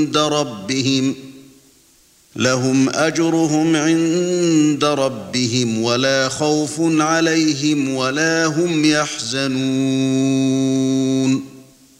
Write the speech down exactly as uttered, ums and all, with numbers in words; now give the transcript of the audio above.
عند ربهم لهم أجرهم عند ربهم ولا خوف عليهم ولا هم يحزنون